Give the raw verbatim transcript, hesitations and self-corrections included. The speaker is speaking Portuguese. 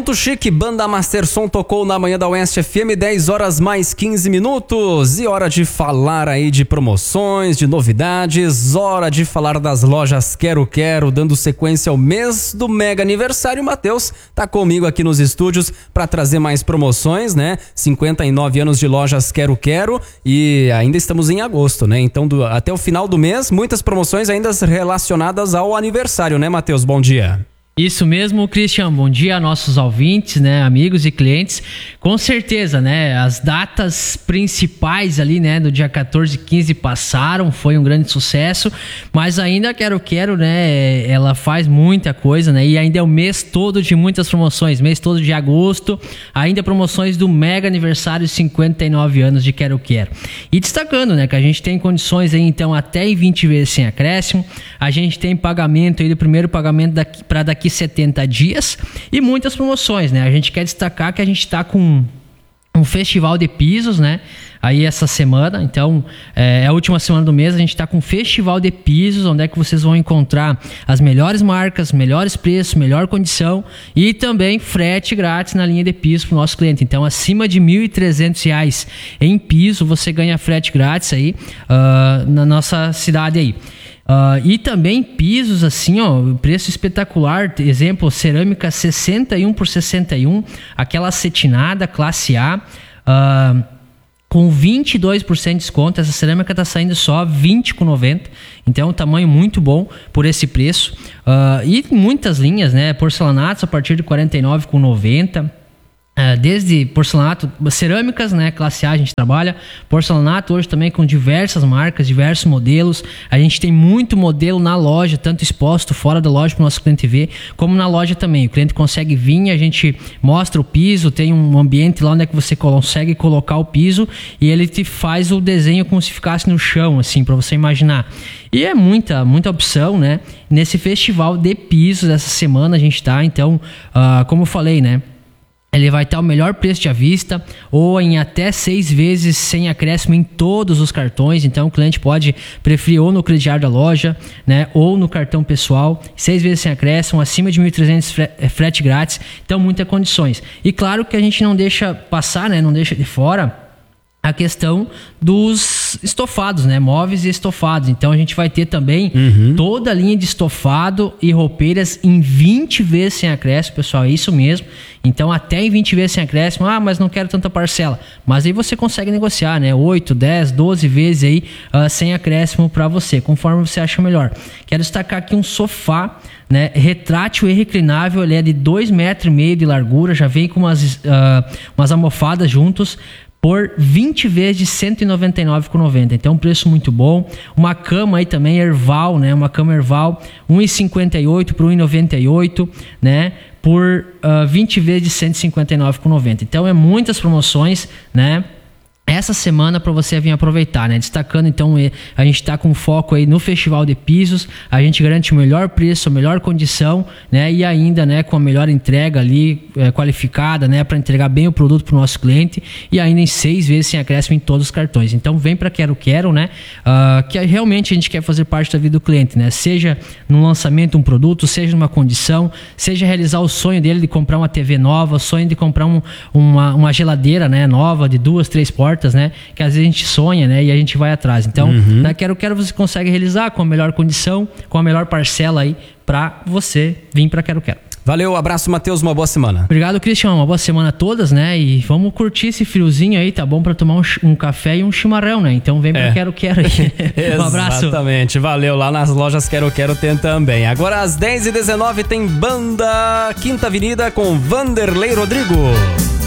Muito chique, banda Master Som tocou na manhã da Oeste F M, dez horas mais quinze minutos. E hora de falar aí de promoções, de novidades, hora de falar das lojas Quero Quero, dando sequência ao mês do mega aniversário. O Matheus tá comigo aqui nos estúdios para trazer mais promoções, né? cinquenta e nove anos de lojas Quero Quero e ainda estamos em agosto, né? Então do, até o final do mês, muitas promoções ainda relacionadas ao aniversário, né, Matheus? Bom dia. Isso mesmo, Christian. Bom dia a nossos ouvintes, né, amigos e clientes. Com certeza, né, as datas principais ali, né, do dia quatorze e quinze passaram, foi um grande sucesso, mas ainda Quero Quero, né, ela faz muita coisa, né, e ainda é o mês todo de muitas promoções, mês todo de agosto, ainda promoções do mega aniversário cinquenta e nove anos de Quero Quero. E destacando, né, que a gente tem condições aí, então, até em vinte vezes sem acréscimo, a gente tem pagamento aí do primeiro pagamento daqui, para daqui setenta dias e muitas promoções, né? A gente quer destacar que a gente está com um festival de pisos, né? Aí essa semana, então é a última semana do mês, a gente está com um festival de pisos, onde é que vocês vão encontrar as melhores marcas, melhores preços, melhor condição e também frete grátis na linha de piso para o nosso cliente. Então acima de mil e trezentos reais em piso você ganha frete grátis aí uh, na nossa cidade aí. Uh, e também pisos assim, ó, preço espetacular, exemplo, cerâmica sessenta e um por sessenta e um, aquela acetinada classe A, uh, com vinte e dois por cento de desconto. Essa cerâmica tá saindo só vinte reais e noventa centavos, então um tamanho muito bom por esse preço. Uh, e muitas linhas, né, porcelanatos a partir de quarenta e nove reais e noventa centavos. Desde porcelanato, cerâmicas, né, classe A a gente trabalha, porcelanato hoje também com diversas marcas, diversos modelos. A gente tem muito modelo na loja, tanto exposto fora da loja para o nosso cliente ver, como na loja também. O cliente consegue vir, a gente mostra o piso, tem um ambiente lá onde é que você consegue colocar o piso e ele te faz o desenho como se ficasse no chão, assim, para você imaginar. E é muita, muita opção, né? Nesse festival de pisos essa semana a gente tá, então, uh, como eu falei, né? Ele vai estar o melhor preço de à vista ou em até seis vezes sem acréscimo em todos os cartões. Então o cliente pode preferir ou no crediário da loja, né, ou no cartão pessoal, seis vezes sem acréscimo, acima de mil e trezentos frete grátis. Então muitas condições. E claro que a gente não deixa passar, né, não deixa de fora a questão dos estofados, né? Móveis e estofados. Então a gente vai ter também uhum. toda a linha de estofado e roupeiras em vinte vezes sem acréscimo, pessoal. É isso mesmo. Então até em vinte vezes sem acréscimo. Ah, mas não quero tanta parcela. Mas aí você consegue negociar, né? oito, dez, doze vezes aí uh, sem acréscimo para você, conforme você acha melhor. Quero destacar aqui um sofá, né, retrátil e reclinável. Ele é de dois metros e meio de largura. Já vem com umas, uh, umas almofadas juntos, por vinte vezes de cento e noventa e nove reais e noventa centavos. Então um preço muito bom. Uma cama aí também Erval, né? Uma cama Erval um real e cinquenta e oito por um real e noventa e oito, né? Por uh, vinte vezes de cento e cinquenta e nove reais e noventa centavos. Então é muitas promoções, né? Essa semana para você vir aproveitar, né? Destacando, então, a gente está com foco aí no Festival de Pisos, a gente garante o melhor preço, a melhor condição, né? E ainda, né, com a melhor entrega ali, é, qualificada, né? Para entregar bem o produto para o nosso cliente e ainda em seis vezes sem acréscimo em todos os cartões. Então, vem para Quero Quero, né? Uh, que realmente a gente quer fazer parte da vida do cliente, né? Seja no lançamento de um produto, seja numa condição, seja realizar o sonho dele de comprar uma T V nova, o sonho de comprar um, uma, uma geladeira, né, nova, de duas, três portas, né? Que às vezes a gente sonha, né? E a gente vai atrás. Então, uhum. na Quero Quero você consegue realizar com a melhor condição, com a melhor parcela aí para você vir para Quero Quero. Valeu, abraço, Matheus, uma boa semana. Obrigado, Christian, uma boa semana a todas, né? E vamos curtir esse friozinho aí, tá bom? Para tomar um, um café e um chimarrão, né? Então vem pra é. Quero Quero aí. Um abraço. Exatamente, valeu. Lá nas lojas Quero Quero tem também. Agora às dez e dezenove tem Banda Quinta Avenida com Vanderlei Rodrigo.